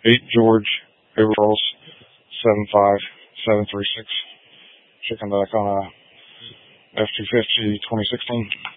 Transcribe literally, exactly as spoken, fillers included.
eight George, overalls, seven five seven three six. Checking back on a F two fifty twenty sixteen.